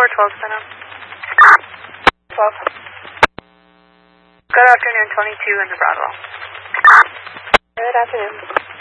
412 Center. 12. Good afternoon, 22 in the Broadwell. Good afternoon.